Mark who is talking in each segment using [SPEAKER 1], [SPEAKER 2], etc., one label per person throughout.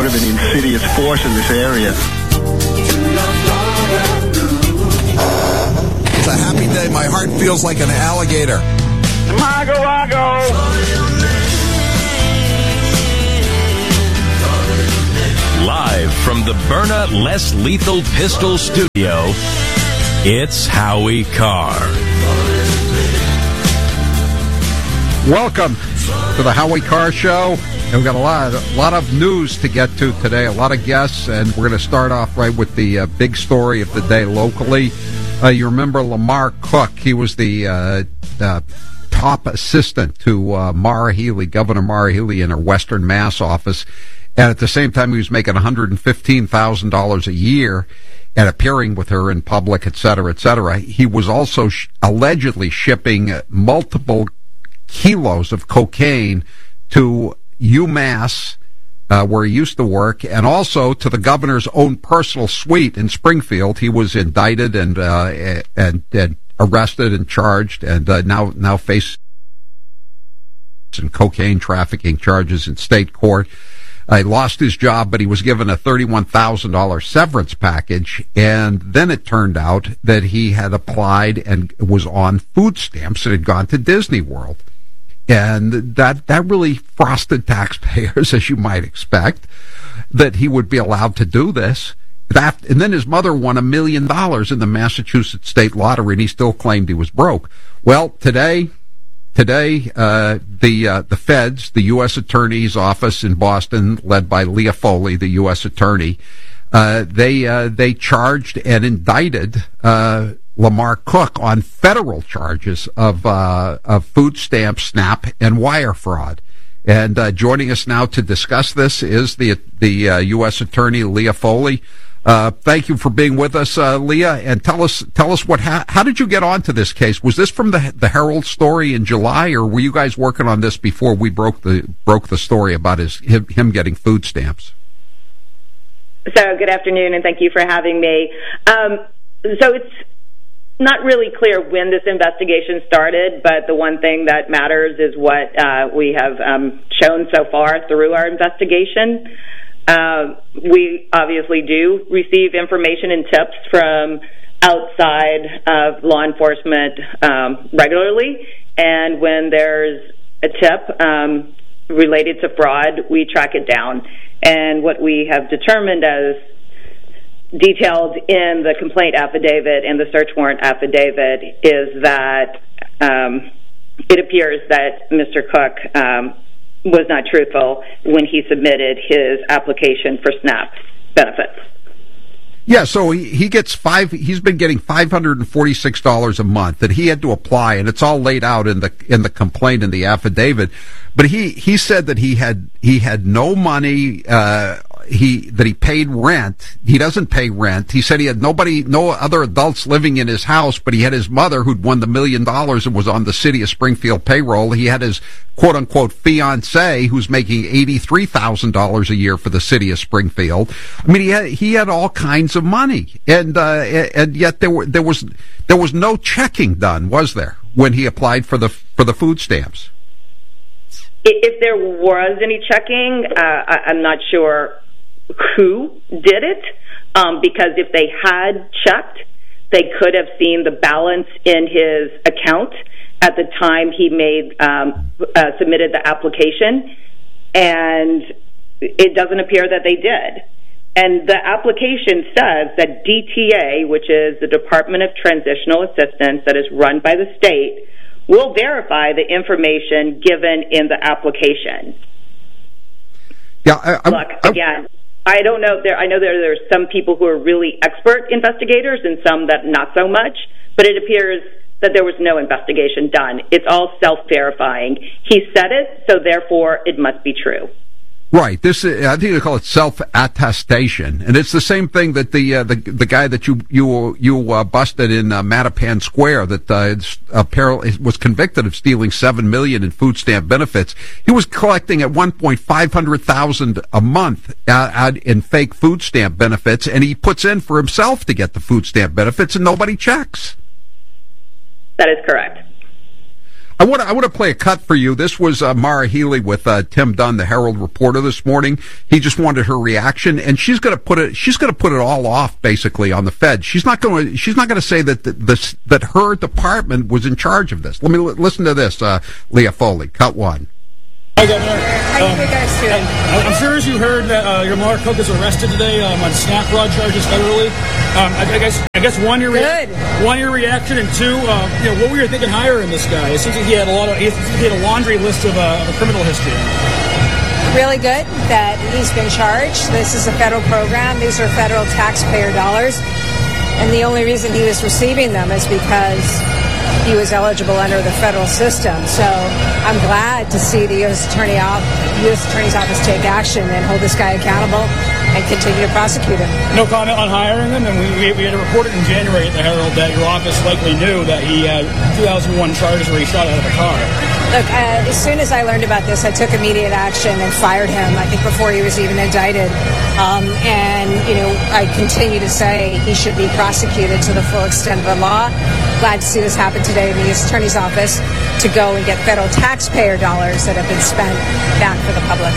[SPEAKER 1] of an insidious force in this area.
[SPEAKER 2] It's a happy day. My heart feels like an alligator.
[SPEAKER 1] Mago!
[SPEAKER 3] Live from the Byrna Less Lethal Pistol Studio, it's Howie Carr.
[SPEAKER 4] Welcome to the Howie Carr Show. And we've got a lot of news to get to today, a lot of guests, and we're going to start off right with the big story of the day locally. You remember Lamar Cook? He was the top assistant to Maura Healey, Governor Maura Healey, in her Western Mass office. And at the same time, he was making $115,000 a year and appearing with her in public, et cetera, et cetera. He was also allegedly shipping multiple kilos of cocaine to UMass, where he used to work, and also to the governor's own personal suite in Springfield. He was indicted and arrested and charged, and now facing cocaine trafficking charges in state court. He lost his job, but he was given a $31,000 severance package, and then it turned out that he had applied and was on food stamps and had gone to Disney World. And that really frosted taxpayers, as you might expect, that he would be allowed to do this. And then his mother won $1 million in the Massachusetts state lottery, and he still claimed he was broke. Well, today, the feds, the U.S. Attorney's Office in Boston, led by Leah Foley, the U.S. Attorney, they charged and indicted Lamar Cook on federal charges of food stamp, SNAP, and wire fraud. And joining us now to discuss this is the U.S. Attorney Leah Foley. Thank you for being with us, Leah, and tell us how did you get onto this case? Was this from the Herald story in July, or were you guys working on this before we broke the story about him getting food stamps?
[SPEAKER 5] So good afternoon, and thank you for having me. So it's not really clear when this investigation started, but the one thing that matters is what we have shown so far through our investigation. We obviously do receive information and tips from outside of law enforcement regularly, and when there's a tip related to fraud, we track it down. And what we have determined, as detailed in the complaint affidavit and the search warrant affidavit, is that it appears that Mr. Cook was not truthful when he submitted his application for SNAP benefits.
[SPEAKER 4] Yeah, so he's been getting $546 a month that he had to apply, and it's all laid out in the complaint and the affidavit. But he said that he had no money, that he paid rent. He doesn't pay rent. He said he had no other adults living in his house, but he had his mother who'd won the $1 million and was on the city of Springfield payroll. He had his quote unquote fiance who's making $83,000 a year for the city of Springfield. I mean, he had all kinds of money, and yet there was no checking done, was there, when he applied for the food stamps?
[SPEAKER 5] If there was any checking, I'm not sure who did it, because if they had checked, they could have seen the balance in his account at the time he submitted the application, and it doesn't appear that they did. And the application says that DTA, which is the Department of Transitional Assistance that is run by the state, will verify the information given in the application.
[SPEAKER 4] Yeah,
[SPEAKER 5] again, I don't know. I know there's some people who are really expert investigators and some that not so much, but it appears that there was no investigation done. It's all self-verifying. He said it, so therefore it must be true.
[SPEAKER 4] Right. I think they call it self-attestation, and it's the same thing that the guy that you busted in Mattapan Square that apparently was convicted of stealing $7 million in food stamp benefits. He was collecting at one point $500,000 a month in fake food stamp benefits, and he puts in for himself to get the food stamp benefits, and nobody checks.
[SPEAKER 5] That is correct.
[SPEAKER 4] I want to play a cut for you. This was Mara Healy with Tim Dunn, the Herald reporter, this morning. He just wanted her reaction, and she's going to put it all off basically on the Fed. She's not going to say that her department was in charge of this. Let me listen to this. Leah Foley, cut one.
[SPEAKER 6] Hi, Governor.
[SPEAKER 7] How are you guys doing?
[SPEAKER 6] I'm sure as you heard that your Mark Cook is arrested today on SNAP fraud charges federally. I guess one, your reaction, and two, what were you thinking hiring this guy? It seems like he had a laundry list of a criminal history.
[SPEAKER 7] Really good that he's been charged. This is a federal program. These are federal taxpayer dollars. And the only reason he was receiving them is because he was eligible under the federal system. So I'm glad to see the U.S. Attorney's Office take action and hold this guy accountable and continue to prosecute him.
[SPEAKER 6] No comment on hiring him? And we had reported in January at the Herald that your office likely knew that he had 2001 charges where he shot out of a car.
[SPEAKER 7] Look, as soon as I learned about this, I took immediate action and fired him, I think before he was even indicted. I continue to say he should be prosecuted to the full extent of the law. Glad to see this happen today in the U.S. Attorney's Office to go and get federal taxpayer dollars that have been spent back for the public.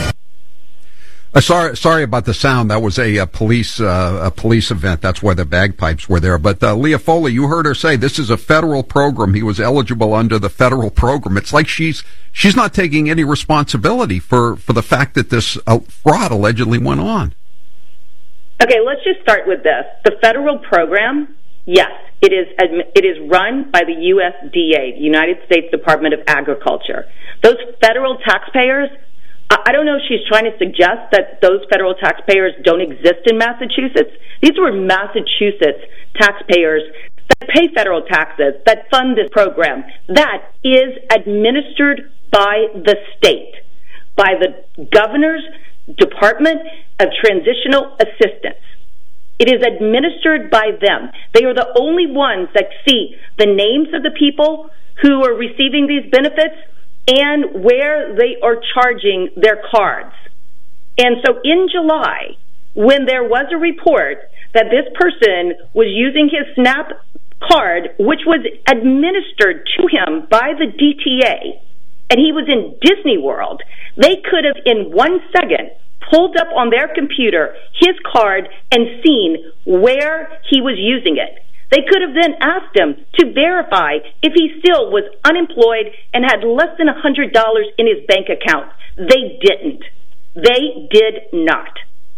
[SPEAKER 4] Sorry about the sound. That was a police event. That's why the bagpipes were there. But Leah Foley, you heard her say this is a federal program. He was eligible under the federal program. It's like she's not taking any responsibility for the fact that this fraud allegedly went on.
[SPEAKER 5] Okay, let's just start with this. The federal program, yes, it is run by the USDA, the United States Department of Agriculture. Those federal taxpayers, I don't know if she's trying to suggest that those federal taxpayers don't exist in Massachusetts. These were Massachusetts taxpayers that pay federal taxes, that fund this program. That is administered by the state, by the governor's Department of Transitional Assistance. It is administered by them. They are the only ones that see the names of the people who are receiving these benefits and where they are charging their cards. And so in July, when there was a report that this person was using his SNAP card, which was administered to him by the DTA, and he was in Disney World, they could have in 1 second pulled up on their computer his card and seen where he was using it. They could have then asked him to verify if he still was unemployed and had less than $100 in his bank account. They didn't. They did not.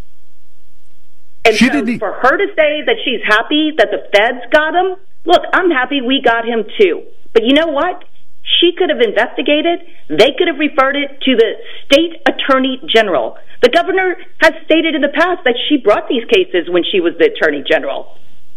[SPEAKER 5] And for her to say that she's happy that the feds got him, look, I'm happy we got him too. But you know what? She could have investigated. They could have referred it to the state attorney general. The governor has stated in the past that she brought these cases when she was the attorney general.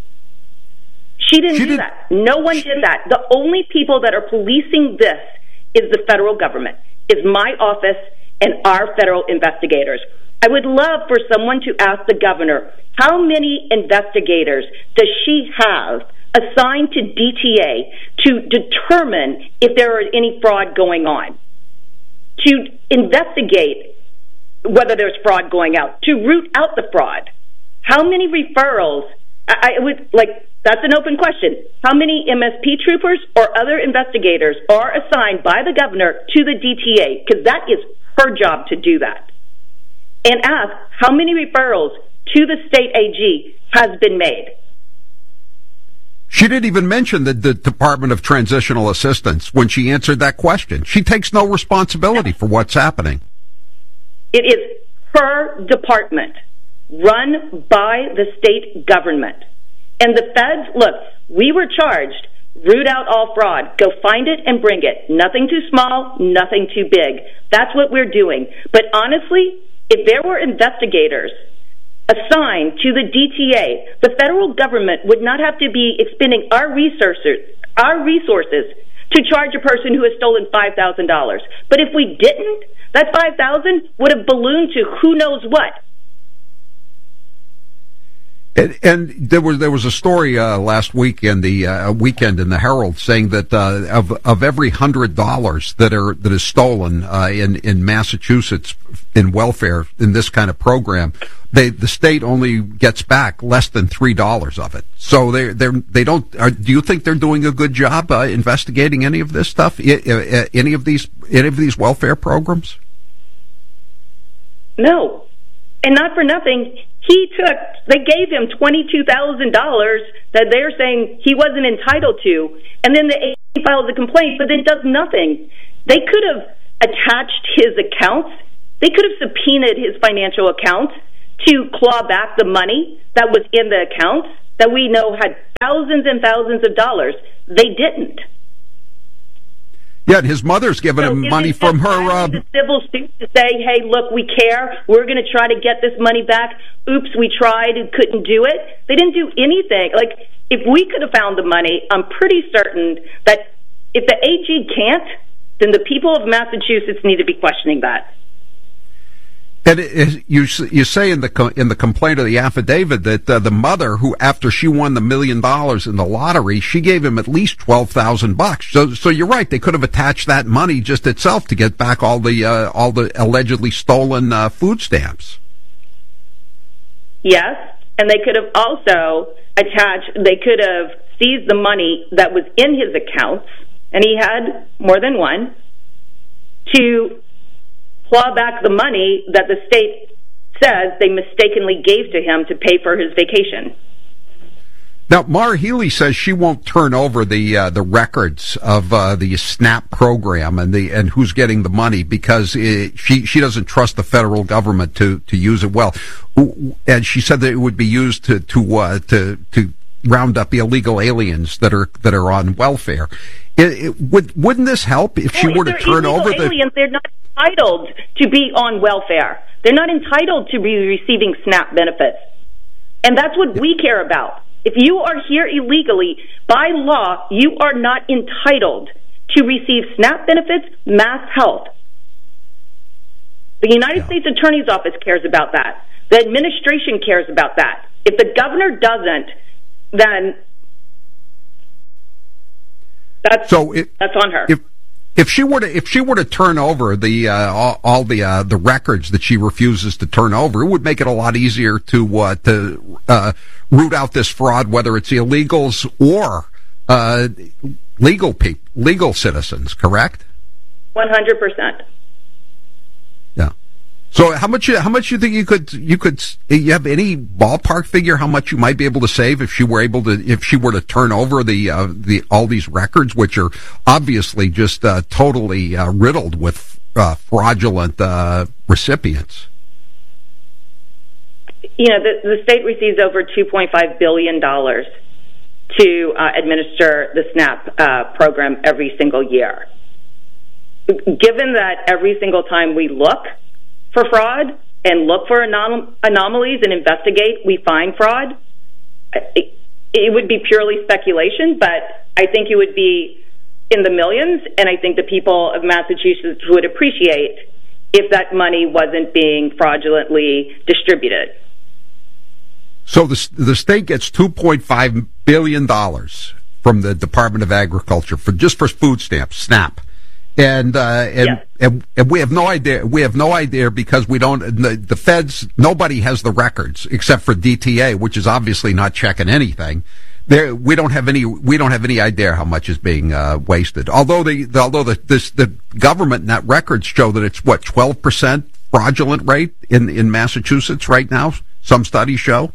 [SPEAKER 5] She didn't do that. No one did that. The only people that are policing this is the federal government, is my office and our federal investigators. I would love for someone to ask the governor, how many investigators does she have assigned to DTA to determine if there is any fraud going on, to investigate whether there's fraud going out, to root out the fraud? How many referrals? That's an open question. How many MSP troopers or other investigators are assigned by the governor to the DTA? Because that is her job to do that. And ask how many referrals to the state AG has been made.
[SPEAKER 4] She didn't even mention the Department of Transitional Assistance when she answered that question. She takes no responsibility for what's happening. It
[SPEAKER 5] is her department, run by the state government. And the feds, look, we were charged, root out all fraud, go find it and bring it. Nothing too small, nothing too big. That's what we're doing. But honestly, if there were investigators assigned to the DTA, the federal government would not have to be expending our resources to charge a person who has stolen $5,000. But if we didn't, that $5,000 would have ballooned to who knows what.
[SPEAKER 4] And there was a story last week in the weekend in the Herald saying that of every $100 that is stolen in Massachusetts in welfare in this kind of program, the state only gets back less than $3 of it. So they don't. Do you think they're doing a good job investigating any of this stuff? Any of these welfare programs?
[SPEAKER 5] No, and not for nothing. They gave him $22,000 that they're saying he wasn't entitled to, and then the AG files a complaint, but then does nothing. They could have attached his accounts. They could have subpoenaed his financial accounts to claw back the money that was in the accounts that we know had thousands and thousands of dollars. They didn't.
[SPEAKER 4] Yeah, and his mother's given him money from her
[SPEAKER 5] civil suit to say, hey, look, we care. We're going to try to get this money back. Oops, we tried and couldn't do it. They didn't do anything. Like, if we could have found the money, I'm pretty certain that if the AG can't, then the people of Massachusetts need to be questioning that.
[SPEAKER 4] And you say in the complaint of the affidavit that the mother, who after she won the $1 million in the lottery, she gave him at least $12,000. So you're right; they could have attached that money just itself to get back all the allegedly stolen food stamps.
[SPEAKER 5] Yes, and they could have also attached. They could have seized the money that was in his accounts, and he had more than one, to claw back the money that the state says they mistakenly gave to him to pay for his vacation.
[SPEAKER 4] Now, Maura Healey says she won't turn over the records of the SNAP program and who's getting the money because she doesn't trust the federal government to use it well, and she said that it would be used to round up illegal aliens that are on welfare. Wouldn't this help if she were to turn over the
[SPEAKER 5] aliens? They're not entitled to be on welfare. They're not entitled to be receiving SNAP benefits. And that's what we care about. If you are here illegally, by law, you are not entitled to receive SNAP benefits, mass health. The United States Attorney's Office cares about that. The administration cares about that. If the governor doesn't, then that's on her.
[SPEAKER 4] If she were to turn over all the records that she refuses to turn over, it would make it a lot easier to root out this fraud, whether it's illegals or legal citizens. Correct?
[SPEAKER 5] 100%.
[SPEAKER 4] Yeah. So how much you think you have any ballpark figure how much you might be able to save if she were to turn over the all these records, which are obviously just totally riddled with fraudulent recipients?
[SPEAKER 5] You know, the state receives over $2.5 billion to administer the SNAP program every single year. Given that every single time we look for fraud and look for anomalies and investigate, we find fraud, it would be purely speculation, but I think it would be in the millions, and I think the people of Massachusetts would appreciate if that money wasn't being fraudulently distributed.
[SPEAKER 4] So the state gets $2.5 billion from the Department of Agriculture for food stamps, SNAP. And we have no idea. We have no idea because we don't. The feds. Nobody has the records except for DTA, which is obviously not checking anything. We don't have any idea how much is being wasted. Although the government net records show that it's 12% fraudulent rate in Massachusetts right now. Some studies show.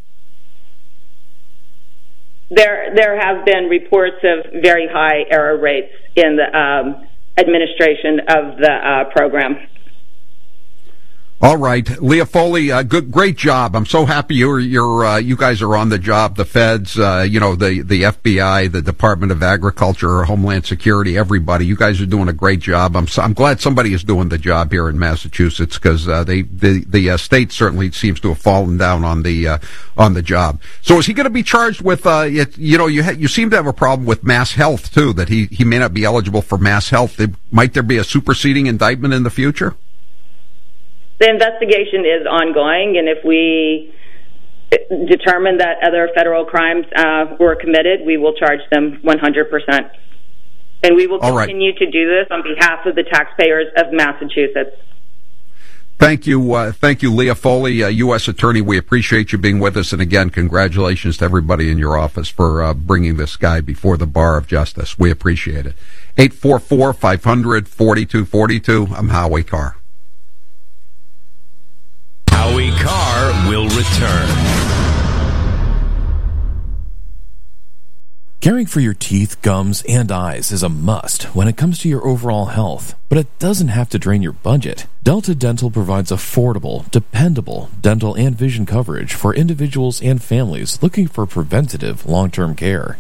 [SPEAKER 5] There have been reports of very high error rates in the administration of the program.
[SPEAKER 4] All right, Leah Foley, great job. I'm so happy you guys are on the job. The feds, the FBI, the Department of Agriculture, Homeland Security, everybody. You guys are doing a great job. I'm glad somebody is doing the job here in Massachusetts because the state certainly seems to have fallen down on the job. So is he going to be charged with? You seem to have a problem with Mass Health too. That he may not be eligible for Mass Health. Might there be a superseding indictment in the future?
[SPEAKER 5] The investigation is ongoing, and if determine that other federal crimes were committed, we will charge them 100%. And we will continue to do this on behalf of the taxpayers of Massachusetts.
[SPEAKER 4] Thank you, Leah Foley, U.S. Attorney. We appreciate you being with us. And again, congratulations to everybody in your office for bringing this guy before the bar of justice. We appreciate it. 844-500-4242. I'm Howie Carr.
[SPEAKER 3] Howie Carr will return.
[SPEAKER 8] Caring for your teeth, gums, and eyes is a must when it comes to your overall health, but it doesn't have to drain your budget. Delta Dental provides affordable, dependable dental and vision coverage for individuals and families looking for preventative long-term care.